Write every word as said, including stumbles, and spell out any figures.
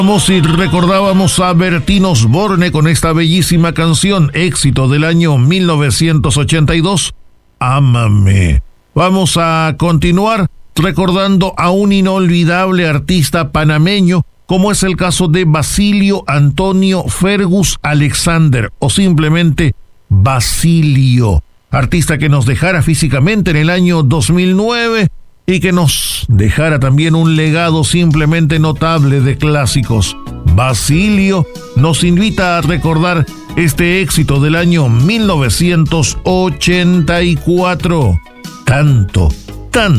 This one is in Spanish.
Y recordábamos a Bertín Osborne con esta bellísima canción, éxito del año mil novecientos ochenta y dos, Ámame. Vamos a continuar recordando a un inolvidable artista panameño, como es el caso de Basilio Antonio Fergus Alexander, o simplemente Basilio, artista que nos dejara físicamente en el año dos mil nueve, y que nos dejara también un legado simplemente notable de clásicos. Basilio nos invita a recordar este éxito del año mil novecientos ochenta y cuatro. Tanto, tanto